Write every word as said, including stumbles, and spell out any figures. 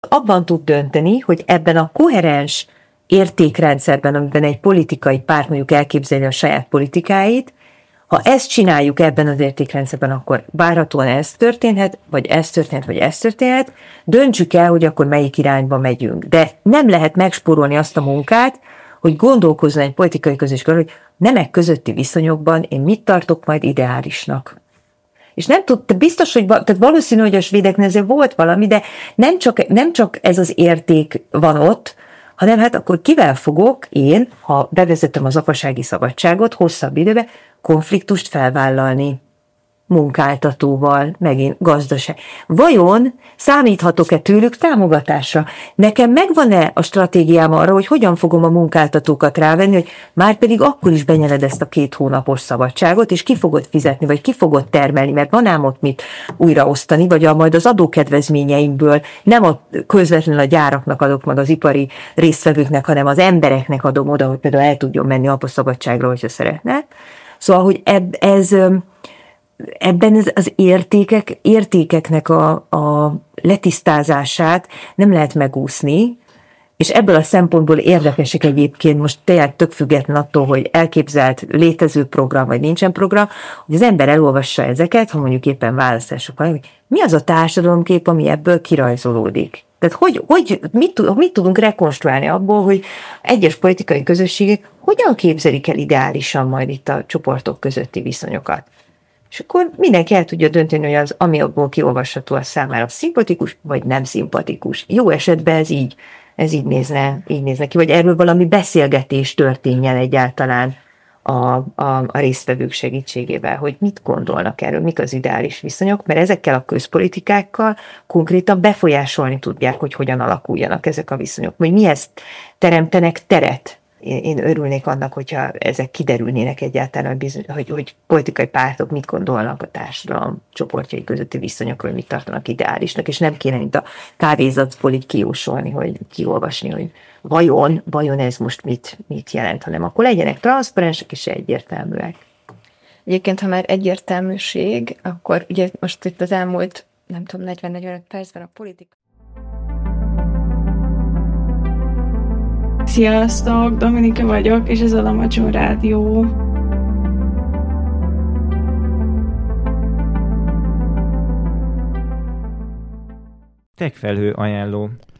Abban tud dönteni, hogy ebben a koherens értékrendszerben, amiben egy politikai párt mondjuk elképzeli a saját politikáit, ha ezt csináljuk ebben az értékrendszerben, akkor várhatóan ez történhet, vagy ez történhet, vagy ez történhet, döntsük el, hogy akkor melyik irányba megyünk. De nem lehet megspórolni azt a munkát, hogy gondolkozzon egy politikai közösség, hogy nemek közötti viszonyokban én mit tartok majd ideálisnak. És nem tud, biztos, hogy tehát valószínű, hogy a svédeknél ezért volt valami, de nem csak, nem csak ez az érték van ott, hanem hát akkor kivel fogok én, ha bevezetem az apasági szabadságot hosszabb időben, konfliktust felvállalni munkáltatóval, megint gazdaság. Vajon számíthatok-e tőlük támogatásra? Nekem megvan-e a stratégiám arra, hogy hogyan fogom a munkáltatókat rávenni, hogy már pedig akkor is benyeled ezt a két hónapos szabadságot, és ki fogod fizetni, vagy ki fogod termelni, mert van ám ott mit újraosztani, vagy a, majd az adókedvezményeimből nem a, közvetlenül a gyáraknak adok meg az ipari résztvevőknek, hanem az embereknek adom oda, hogy például el tudjon menni apaszabadságra, hogyha szeretne. Szóval, hogy eb, ez... ebben az, az értékek, értékeknek a, a letisztázását nem lehet megúszni, és ebből a szempontból érdekesek egyébként, most tényleg tök független attól, hogy elképzelt létező program, vagy nincsen program, hogy az ember elolvassa ezeket, ha mondjuk éppen választások van, hogy mi az a társadalomkép, ami ebből kirajzolódik. Tehát hogy, hogy mit, mit tudunk rekonstruálni abból, hogy egyes politikai közösségek hogyan képzelik el ideálisan majd itt a csoportok közötti viszonyokat. És akkor mindenki el tudja dönteni, hogy az, ami abból kiolvasható, az számára szimpatikus, vagy nem szimpatikus. Jó esetben ez így, ez így nézne, így nézne ki, vagy erről valami beszélgetés történjen egyáltalán a, a, a résztvevők segítségével, hogy mit gondolnak erről, mik az ideális viszonyok, mert ezekkel a közpolitikákkal konkrétan befolyásolni tudják, hogy hogyan alakuljanak ezek a viszonyok, hogy mihez teremtenek teret. Én örülnék annak, hogyha ezek kiderülnének egyáltalán, hogy, bizony, hogy, hogy politikai pártok mit gondolnak a társadalom csoportjai közötti viszonyokról, mit tartanak ideálisnak, és nem kéne mint a kávézatból így kijósolni, hogy kiolvasni, hogy vajon, vajon ez most mit, mit jelent, hanem akkor legyenek transzparensek és egyértelműek. Egyébként, ha már egyértelműség, akkor ugye most itt az elmúlt, nem tudom, negyven-negyvenöt percben a politika. Sziasztok, Dominika vagyok, és ez a Lamacson Rádió. Techfelhő ajánló.